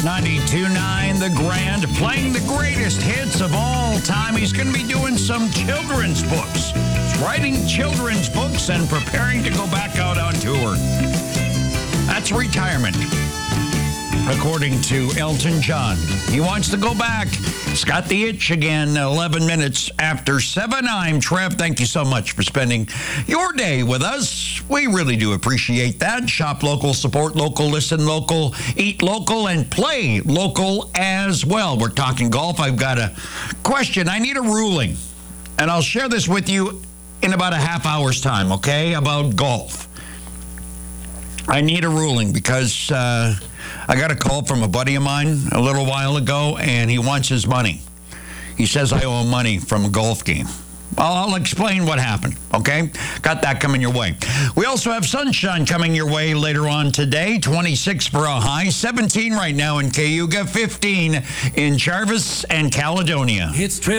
92.9 The Grand, playing the greatest hits of all time. He's going to be doing some children's books. He's writing children's books and preparing to go back out on tour. That's retirement, according to Elton John. He wants to go back. He's got the itch again. 11 minutes after 7. I'm Trev. Thank you so much for spending your day with us. We really do appreciate that. Shop local, support local, listen local, eat local, and play local as well. We're talking golf. I've got a question. I need a ruling, and I'll share this with you in about a half hour's time, okay, about golf. I need a ruling because I got a call from a buddy of mine a little while ago, and he wants his money. He says I owe him money from a golf game. I'll explain what happened, okay? Got that coming your way. We also have sunshine coming your way later on today. 26 for a high, 17 right now in Cayuga, 15 in Jarvis and Caledonia. It's Trev.